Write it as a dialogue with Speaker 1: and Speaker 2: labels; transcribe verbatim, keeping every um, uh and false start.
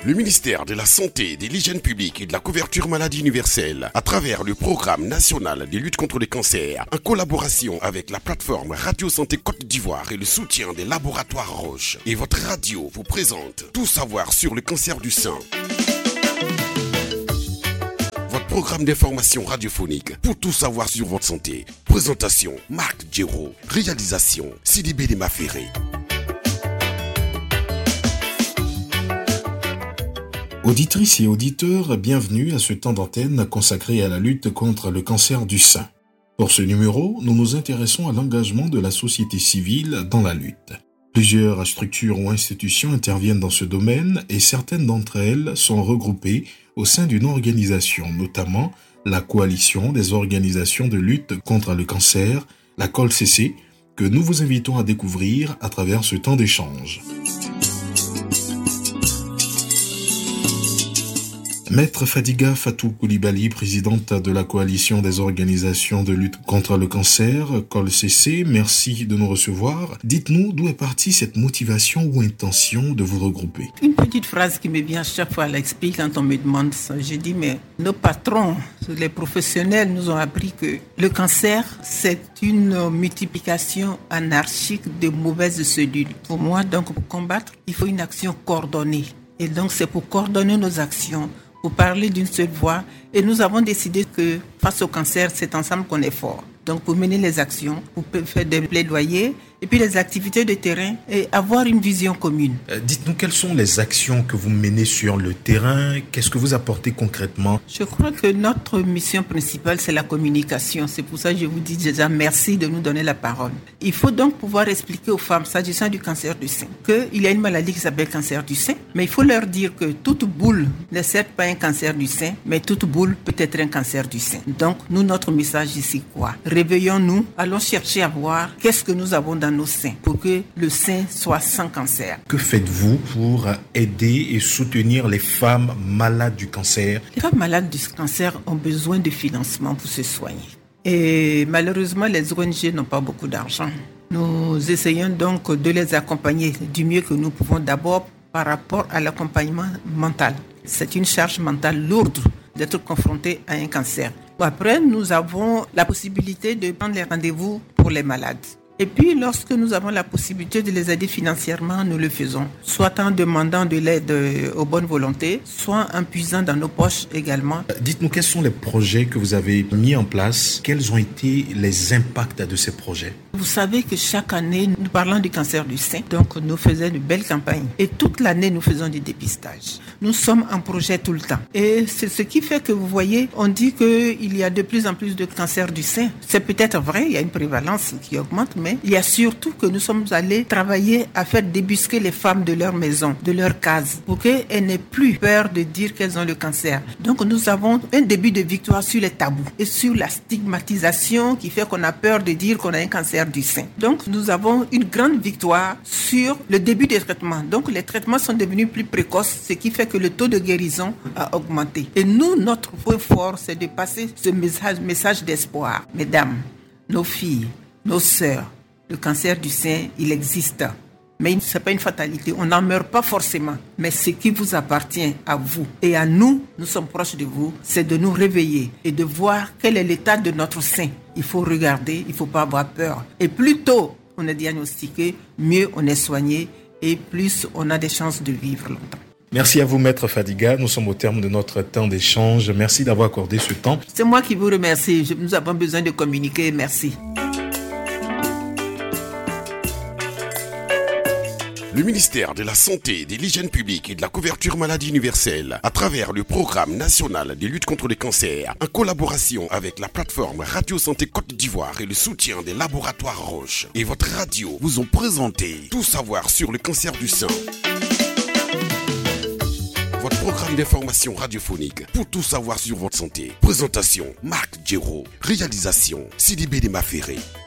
Speaker 1: Le ministère de la Santé, de l'Hygiène publique et de la couverture maladie universelle, à travers le programme national de lutte contre les cancers, en collaboration avec la plateforme Radio Santé Côte d'Ivoire et le soutien des laboratoires Roche, et votre radio vous présente Tout savoir sur le cancer du sein. Votre programme d'information radiophonique pour tout savoir sur votre santé. Présentation, Marc Djero. Réalisation, Sidibé Demaféré.
Speaker 2: Auditrices et auditeurs, bienvenue à ce temps d'antenne consacré à la lutte contre le cancer du sein. Pour ce numéro, nous nous intéressons à l'engagement de la société civile dans la lutte. Plusieurs structures ou institutions interviennent dans ce domaine et certaines d'entre elles sont regroupées au sein d'une organisation, notamment la Coalition des organisations de lutte contre le cancer, la C O L C C, que nous vous invitons à découvrir à travers ce temps d'échange. Maître Fadiga Fatou Koulibaly, présidente de la Coalition des organisations de lutte contre le cancer, C O L C C, merci de nous recevoir. Dites-nous d'où est partie cette motivation ou intention de vous regrouper.
Speaker 3: Une petite phrase qui me vient chaque fois à l'esprit quand on me demande ça. Je dis, mais nos patrons, les professionnels nous ont appris que le cancer, c'est une multiplication anarchique de mauvaises cellules. Pour moi, donc, pour combattre, il faut une action coordonnée. Et donc, c'est pour coordonner nos actions, pour parler d'une seule voix. Et nous avons décidé que face au cancer, c'est ensemble qu'on est fort. Donc pour mener les actions, pour faire des plaidoyers, et puis les activités de terrain, et avoir une vision commune.
Speaker 2: Euh, dites-nous, quelles sont les actions que vous menez sur le terrain? Qu'est-ce que vous apportez concrètement?
Speaker 3: Je crois que notre mission principale, c'est la communication. C'est pour ça que je vous dis déjà merci de nous donner la parole. Il faut donc pouvoir expliquer aux femmes, s'agissant du cancer du sein, qu'il y a une maladie qui s'appelle cancer du sein, mais il faut leur dire que toute boule n'est certes pas un cancer du sein, mais toute boule peut être un cancer du sein. Donc, nous, notre message ici, quoi? Réveillons-nous, allons chercher à voir qu'est-ce que nous avons dans nos seins pour que le sein soit sans cancer.
Speaker 2: Que faites-vous pour aider et soutenir les femmes malades du cancer?
Speaker 3: Les femmes malades du cancer ont besoin de financement pour se soigner. Et malheureusement, les O N G n'ont pas beaucoup d'argent. Nous essayons donc de les accompagner du mieux que nous pouvons, d'abord par rapport à l'accompagnement mental. C'est une charge mentale lourde d'être confronté à un cancer. Après, nous avons la possibilité de prendre les rendez-vous pour les malades. Et puis, lorsque nous avons la possibilité de les aider financièrement, nous le faisons. Soit en demandant de l'aide aux bonnes volontés, soit en puisant dans nos poches également.
Speaker 2: Dites-nous, quels sont les projets que vous avez mis en place? Quels ont été les impacts de ces projets?
Speaker 3: Vous savez que chaque année, nous parlons du cancer du sein. Donc, nous faisons de belles campagnes. Et toute l'année, nous faisons du dépistage. Nous sommes en projet tout le temps. Et c'est ce qui fait que, vous voyez, on dit qu'il y a de plus en plus de cancer du sein. C'est peut-être vrai, il y a une prévalence qui augmente, mais il y a surtout que nous sommes allés travailler à faire débusquer les femmes de leur maison, de leur case, pour qu'elles n'aient plus peur de dire qu'elles ont le cancer. Donc nous avons un début de victoire sur les tabous et sur la stigmatisation qui fait qu'on a peur de dire qu'on a un cancer du sein. Donc nous avons une grande victoire sur le début des traitements. Donc les traitements sont devenus plus précoces, ce qui fait que le taux de guérison a augmenté. Et nous, notre point fort, c'est de passer ce message, message d'espoir. Mesdames, nos filles, nos sœurs, le cancer du sein, il existe. Mais ce n'est pas une fatalité. On n'en meurt pas forcément. Mais ce qui vous appartient à vous et à nous, nous sommes proches de vous, c'est de nous réveiller et de voir quel est l'état de notre sein. Il faut regarder, il ne faut pas avoir peur. Et plus tôt on est diagnostiqué, mieux on est soigné et plus on a des chances de vivre longtemps.
Speaker 2: Merci à vous, Maître Fadiga. Nous sommes au terme de notre temps d'échange. Merci d'avoir accordé ce temps.
Speaker 3: C'est moi qui vous remercie. Nous avons besoin de communiquer. Merci.
Speaker 1: Le ministère de la Santé, de l'Hygiène publique et de la couverture maladie universelle, à travers le programme national de lutte contre les cancers, en collaboration avec la plateforme Radio Santé Côte d'Ivoire et le soutien des laboratoires Roche, et votre radio vous ont présenté Tout savoir sur le cancer du sein. Votre programme d'information radiophonique pour tout savoir sur votre santé. Présentation, Marc Djero. Réalisation, Sidibé Demaféré.